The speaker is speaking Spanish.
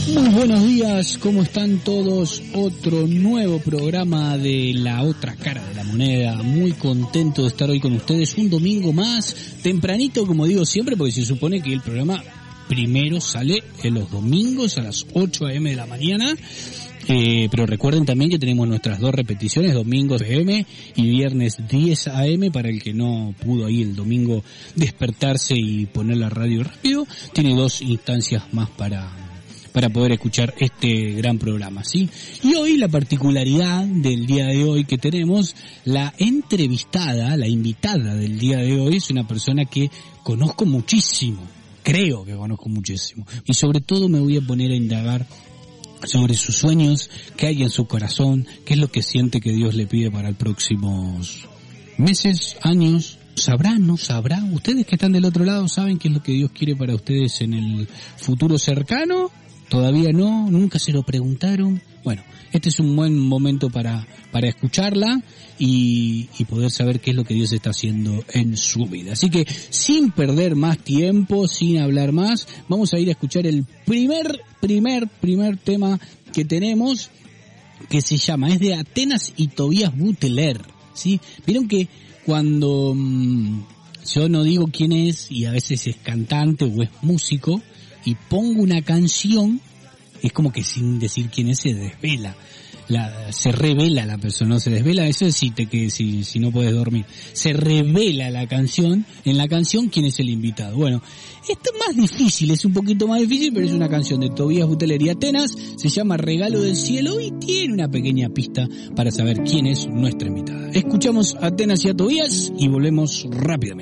Muy buenos días, ¿cómo están todos? Otro nuevo programa de La Otra Cara de la Moneda. Muy contento de estar hoy con ustedes un domingo más, tempranito como digo siempre, porque se supone que el programa primero sale en los domingos a las 8 a.m. de la mañana. Pero recuerden también que tenemos nuestras dos repeticiones, domingos PM y viernes 10 AM, para el que no pudo ahí el domingo despertarse y poner la radio rápido, tiene dos instancias más para poder escuchar este gran programa, ¿sí? Y hoy la particularidad del día de hoy que tenemos, la entrevistada, la invitada del día de hoy es una persona que conozco muchísimo, creo que conozco muchísimo, y sobre todo me voy a poner a indagar sobre sus sueños, qué hay en su corazón, qué es lo que siente que Dios le pide para los próximos meses, años. ¿Sabrá, no sabrá? ¿Ustedes que están del otro lado saben qué es lo que Dios quiere para ustedes en el futuro cercano? ¿Todavía no? ¿Nunca se lo preguntaron? Bueno, este es un buen momento para escucharla y poder saber qué es lo que Dios está haciendo en su vida. Así que, sin perder más tiempo, sin hablar más, vamos a ir a escuchar el primer tema que tenemos, que se llama, es de Atenas y Tobías Buteler, ¿sí? Vieron que cuando yo no digo quién es, y a veces es cantante o es músico, y pongo una canción, es como que sin decir quién es se desvela, se revela la persona, no se desvela, eso es si no puedes dormir, se revela la canción, en la canción quién es el invitado. Bueno, esto es más difícil, es un poquito más difícil, pero es una canción de Tobías Buteler y Atenas, se llama Regalo del Cielo y tiene una pequeña pista para saber quién es nuestra invitada. Escuchamos a Atenas y a Tobías y volvemos rápidamente.